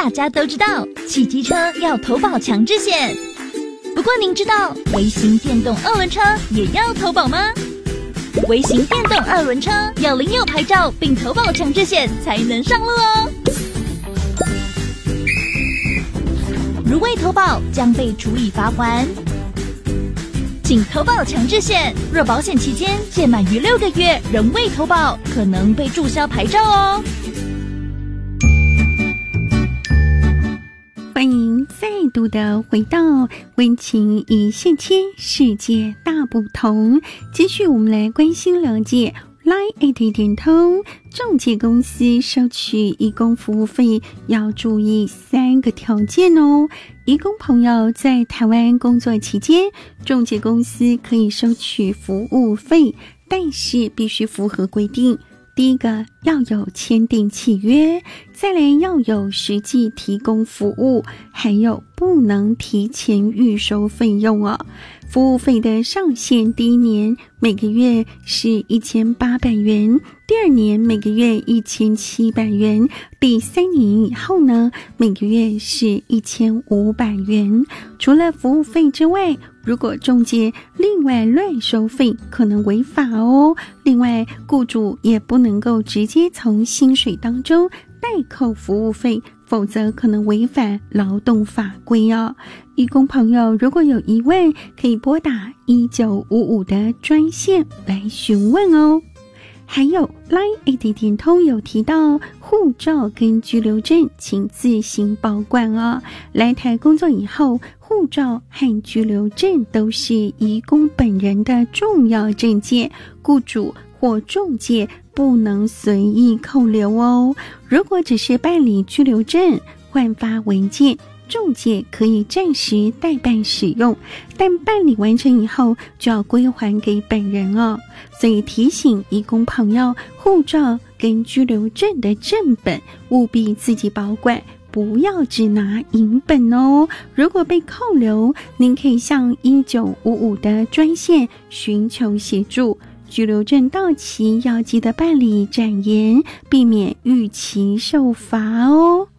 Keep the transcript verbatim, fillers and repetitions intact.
大家都知道骑机车要投保强制险，不过您知道微型电动二轮车也要投保吗？微型电动二轮车要领有牌照并投保强制险才能上路哦。如未投保将被处以罚锾，请投保强制险。若保险期间届满于六个月仍未投保，可能被注销牌照哦。 欢迎再度的回到温情一线牵，世界大不同。继续我们来关心了解 Line A T 点通仲介公司收取移工服务费要注意三个条件哦。移工朋友在台湾工作期间，仲介公司可以收取服务费，但是必须符合规定。第一个要有签订契约，再来要有实际提供服务，还有不能提前预收费用哦。服务费的上限，第一年每个月是一千八百元，第二年每个月一千七百元，第三年以后呢，每个月是一千五百元。除了服务费之外，如果仲介另外乱收费，可能违法哦。另外，雇主也不能够直接从薪水当中代扣服务费，否则可能违反劳动法规哦。移工朋友如果有疑问，可以拨打一九五五的专线来询问哦。还有 Line A T 点通有提到护照跟居留证请自行保管哦。来台工作以后，护照和居留证都是移工本人的重要证件，雇主或仲介不能随意扣留哦。如果只是办理居留证、换发文件，仲介可以暂时代办使用，但办理完成以后就要归还给本人哦。所以提醒移工朋友，护照跟居留证的正本务必自己保管，不要只拿影本哦。如果被扣留，您可以向一九五五的专线寻求协助。居留证到期要记得办理展延，避免逾期受罚哦。